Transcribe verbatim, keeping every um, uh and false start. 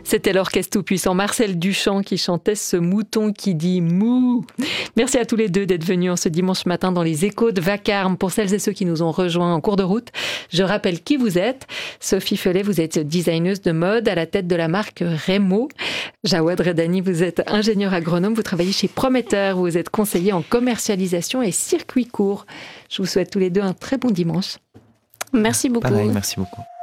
C'était l'orchestre tout-puissant Marcel Duchamp qui chantait ce mouton qui dit mou. Merci à tous les deux d'être venus en ce dimanche matin dans les échos de Vacarme. Pour celles et ceux qui nous ont rejoints en cours de route, je rappelle qui vous êtes. Sophie Felet, vous êtes designeuse de mode à la tête de la marque Remo. Jawad Redani, vous êtes ingénieur agronome, vous travaillez chez Prometteur, vous êtes conseiller en commercialisation et circuit court. Je vous souhaite tous les deux un très bon dimanche. Merci beaucoup. Pareil, merci beaucoup.